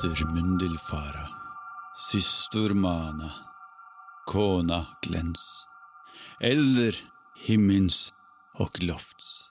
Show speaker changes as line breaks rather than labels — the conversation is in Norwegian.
dotter Mundilfara, systor Mana, kona Glens, eller himmens och lofts.